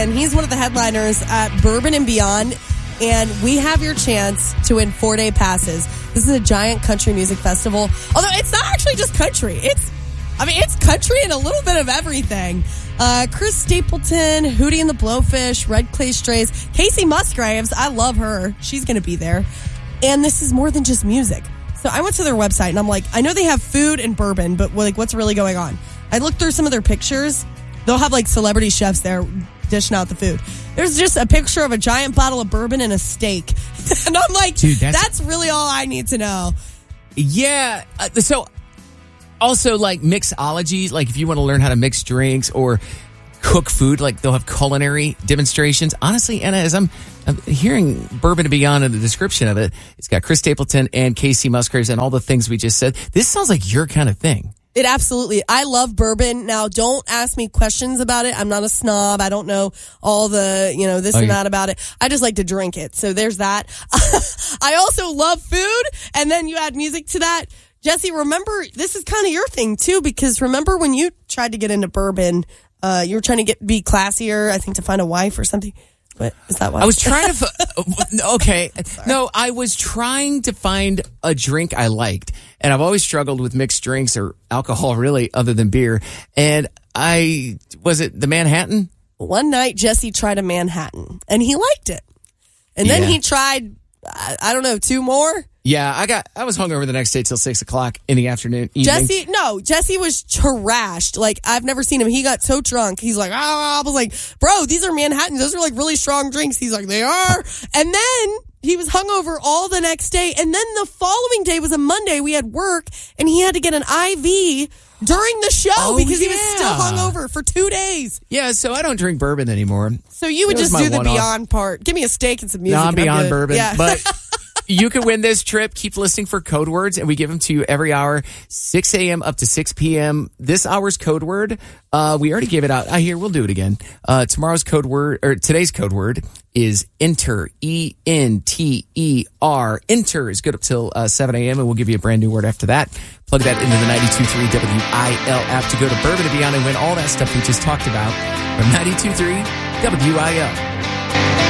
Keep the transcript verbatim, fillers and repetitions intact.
And he's one of the headliners at Bourbon and Beyond. And we have your chance to win four-day passes. This is a giant country music festival. Although it's not actually just country. It's, I mean, it's country and a little bit of everything. Uh, Chris Stapleton, Hootie and the Blowfish, Red Clay Strays, Casey Musgraves. I love her. She's going to be there. And this is more than just music. So I went to their website and I'm like, I know they have food and bourbon, but like, what's really going on? I looked through some of their pictures. They'll have like celebrity chefs there dishing out the food. There's just a picture of a giant bottle of bourbon and a steak. And I'm like, dude, that's, that's really all I need to know. Yeah. Uh, so also like mixology, like if you want to learn how to mix drinks or cook food, like they'll have culinary demonstrations. Honestly, Anna, as I'm, I'm hearing Bourbon and Beyond in the description of it, it's got Chris Stapleton and Casey Musgraves and all the things we just said. This sounds like your kind of thing. It absolutely. I love bourbon. Now, don't ask me questions about it. I'm not a snob. I don't know all the, you know, this oh, and that about it. I just like to drink it. So there's that. I also love food. And then you add music to that. Jesse, remember, this is kind of your thing too, because remember when you tried to get into bourbon, uh, you were trying to get be classier, I think, to find a wife or something. What is that why? I was trying to, f- okay. No, I was trying to find a drink I liked. And I've always struggled with mixed drinks or alcohol, really, other than beer. And I, was it the Manhattan? One night, Jesse tried a Manhattan, and he liked it. And then yeah. he tried, I, I don't know, two more? Yeah, I got. I was hungover the next day till six o'clock in the afternoon. Evening. Jesse, no, Jesse was trashed. Like, I've never seen him. He got so drunk. He's like, oh, I was like, bro, these are Manhattans. Those are like really strong drinks. He's like, they are. And then he was hungover all the next day. And then the following day was a Monday. We had work, and he had to get an I V during the show oh, because yeah. he was still hungover for two days. Yeah, so I don't drink bourbon anymore. So you would just do the Beyond part. Give me a steak and some music. No, I'm Beyond bourbon. Yeah. But you can win this trip. Keep listening for code words, and we give them to you every hour, six a.m. up to six p.m. This hour's code word, uh, we already gave it out. I hear we'll do it again. Uh, tomorrow's code word, or today's code word is enter, E N T E R. Enter is good up till uh, seven a.m., and we'll give you a brand new word after that. Plug that into the ninety-two point three W I L app to go to Bourbon and Beyond and win all that stuff we just talked about from ninety-two point three W I L.